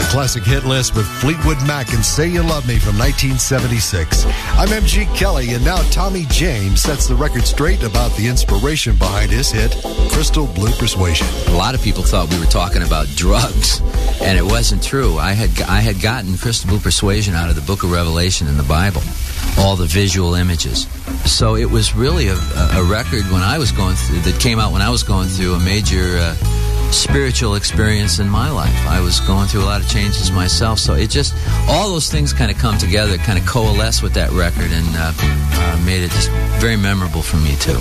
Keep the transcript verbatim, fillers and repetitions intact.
classic hit list with Fleetwood Mac and Say You Love Me from nineteen seventy-six. I'm M G Kelly, and now Tommy James sets the record straight about the inspiration behind his hit, Crystal Blue Persuasion. A lot of people thought we were talking about drugs, and it wasn't true. I had I had gotten Crystal Blue Persuasion out of the Book of Revelation in the Bible, all the visual images. So it was really a, a record when I was going through, that came out when I was going through a major uh, spiritual experience in my life. I was going through a lot of changes myself, so it just, all those things kind of come together, kind of coalesce with that record, and uh, uh, made it just very memorable for me too.